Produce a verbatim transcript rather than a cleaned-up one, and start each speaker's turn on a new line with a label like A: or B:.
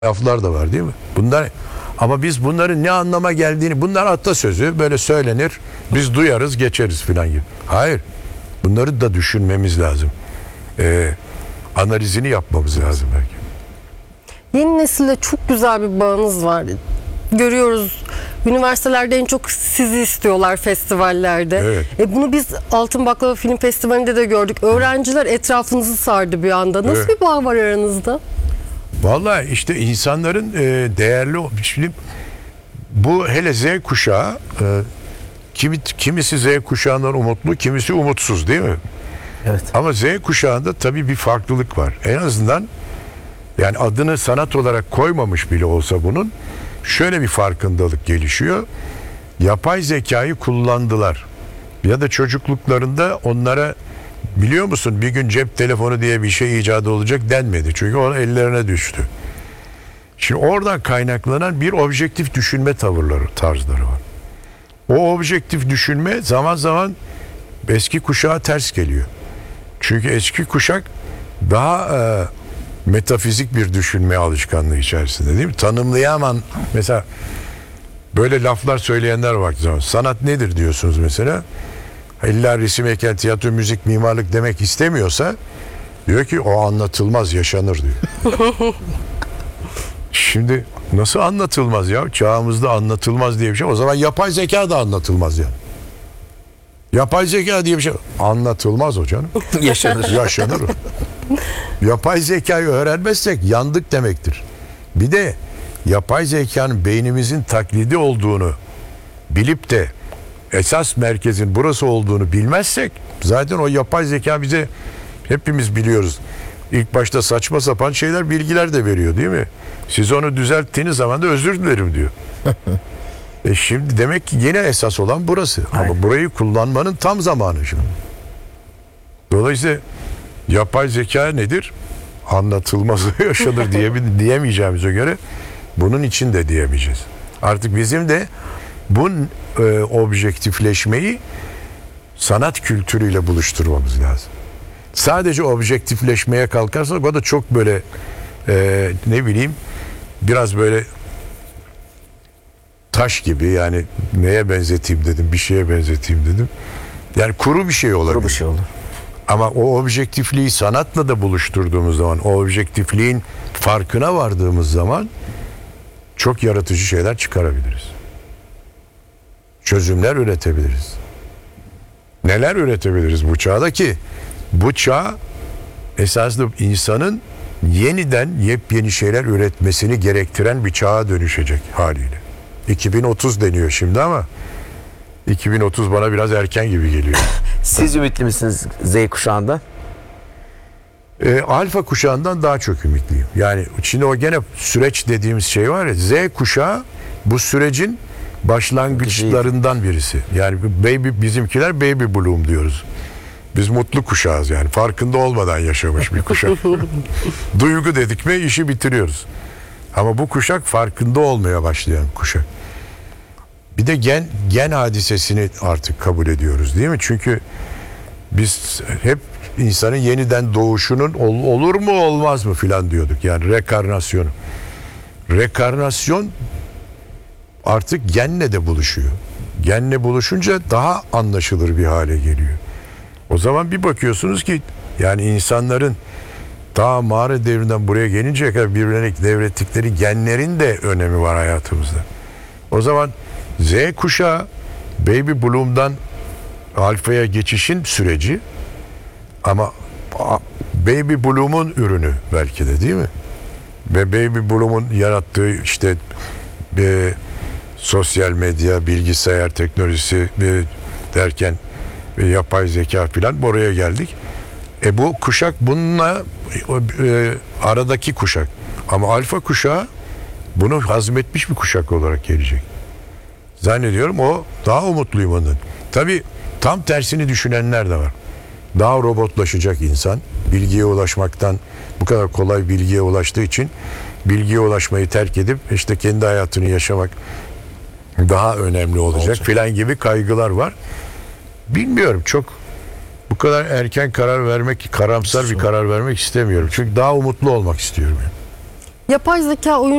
A: laflar da var değil mi? Bunlar, ama biz bunların ne anlama geldiğini, bunlar atasözü, böyle söylenir, biz duyarız geçeriz filan gibi. Hayır, bunları da düşünmemiz lazım. Ee, analizini yapmamız lazım belki.
B: Yeni nesille çok güzel bir bağınız var. Görüyoruz, üniversitelerde en çok sizi istiyorlar festivallerde.
A: Evet.
B: E bunu biz Altın Baklava Film Festivali'nde de gördük. Öğrenciler etrafınızı sardı bir anda. Nasıl
A: Evet.
B: bir bağ var aranızda?
A: Vallahi işte insanların e, değerli, şimdi bu hele Z kuşağı, e, kimi, kimisi Z kuşağından umutlu, kimisi umutsuz değil mi?
C: Evet.
A: Ama Z kuşağında tabii bir farklılık var. En azından yani adını sanat olarak koymamış bile olsa bunun şöyle bir farkındalık gelişiyor. Yapay zekayı kullandılar. Ya da çocukluklarında onlara, biliyor musun bir gün cep telefonu diye bir şey icat olacak denmedi. Çünkü o ellerine düştü. Şimdi oradan kaynaklanan bir objektif düşünme tavırları, tarzları var. O objektif düşünme zaman zaman eski kuşağa ters geliyor. Çünkü eski kuşak daha e, metafizik bir düşünme alışkanlığı içerisinde değil mi? Tanımlayamam. Mesela böyle laflar söyleyenler var zaman. Sanat nedir diyorsunuz mesela. İlla resim, heykel, tiyatro, müzik, mimarlık demek istemiyorsa diyor ki o anlatılmaz, yaşanır diyor. Şimdi nasıl anlatılmaz ya? Çağımızda anlatılmaz diye bir şey. O zaman yapay zeka da anlatılmaz yani. Yapay zeka diye bir şey anlatılmaz o canım.
C: Yaşanır.
A: Yaşanır. Yapay zekayı öğrenmezsek yandık demektir. Bir de yapay zekanın beynimizin taklidi olduğunu bilip de esas merkezin burası olduğunu bilmezsek zaten o yapay zeka bize, hepimiz biliyoruz, İlk başta saçma sapan şeyler, bilgiler de veriyor değil mi? Siz onu düzelttiğiniz zaman da özür dilerim diyor. E şimdi demek ki yine esas olan burası. Aynen. Ama burayı kullanmanın tam zamanı şimdi. Dolayısıyla yapay zeka nedir? Anlatılmaz, yaşanır diye diyemeyeceğimize göre bunun için de diyemeyeceğiz. Artık bizim de bu e, objektifleşmeyi sanat kültürüyle buluşturmamız lazım. Sadece objektifleşmeye kalkarsak o da çok böyle e, ne bileyim biraz böyle taş gibi, yani neye benzeteyim dedim, bir şeye benzeteyim dedim. Yani kuru bir şey olabilir.
C: Kuru bir şey olur.
A: Ama o objektifliği sanatla da buluşturduğumuz zaman, o objektifliğin farkına vardığımız zaman çok yaratıcı şeyler çıkarabiliriz. Çözümler üretebiliriz. Neler üretebiliriz bu çağda ki? Bu çağ esaslı insanın yeniden yepyeni şeyler üretmesini gerektiren bir çağa dönüşecek haliyle. iki bin otuz deniyor şimdi ama iki bin otuz bana biraz erken gibi geliyor.
C: Siz ümitli misiniz Z kuşağında?
A: E, alfa kuşağından daha çok ümitliyim. Yani şimdi o gene süreç dediğimiz şey var ya, Z kuşağı bu sürecin başlangıçlarından birisi. Yani baby, bizimkiler baby bloom diyoruz. Biz mutlu kuşağız yani. Farkında olmadan yaşamış bir kuşak. Duygu dedik mi işi bitiriyoruz. Ama bu kuşak farkında olmaya başlayan kuşak. Bir de gen gen hadisesini artık kabul ediyoruz değil mi? Çünkü biz hep insanın yeniden doğuşunun ol, olur mu olmaz mı filan diyorduk. Yani rekarnasyonu. Rekarnasyon artık genle de buluşuyor. Genle buluşunca daha anlaşılır bir hale geliyor. O zaman bir bakıyorsunuz ki yani insanların daha mağara devrinden buraya gelinceye kadar birbirine devrettikleri genlerin de önemi var hayatımızda. O zaman Z kuşağı Baby Bloom'dan Alfa'ya geçişin süreci, ama Baby Bloom'un ürünü belki de değil mi? Ve Baby Bloom'un yarattığı işte e, sosyal medya, bilgisayar teknolojisi e, derken e, yapay zeka filan buraya geldik. E bu kuşak bununla e, aradaki kuşak. Ama alfa kuşağı bunu hazmetmiş bir kuşak olarak gelecek. Zannediyorum o daha umutluyum ondan. Tabii tam tersini düşünenler de var. Daha robotlaşacak insan. Bilgiye ulaşmaktan, bu kadar kolay bilgiye ulaştığı için bilgiye ulaşmayı terk edip işte kendi hayatını yaşamak daha önemli olacak, olacak. filan gibi kaygılar var. Bilmiyorum, çok bu kadar erken karar vermek, karamsar bir karar vermek istemiyorum. Çünkü daha umutlu olmak istiyorum. Yani.
B: Yapay zeka oyun